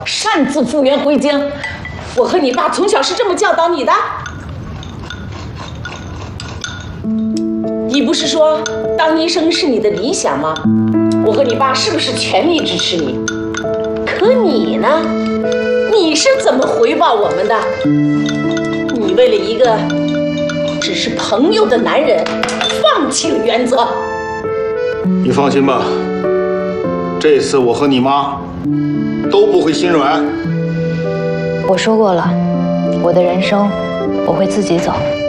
擅自复原回京。我和你爸从小是这么教导你的。你不是说当医生是你的理想吗？我和你爸是不是全力支持你？可你呢？你是怎么回报我们的？你为了一个只是朋友的男人，放弃了原则。 你放心吧，这次我和你妈都不会心软。 我说过了，我的人生我会自己走。